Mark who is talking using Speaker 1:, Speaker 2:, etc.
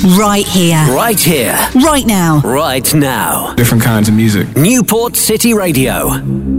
Speaker 1: Right here.
Speaker 2: Right here.
Speaker 1: Right now.
Speaker 2: Right now.
Speaker 3: Different kinds of music.
Speaker 2: Newport City Radio.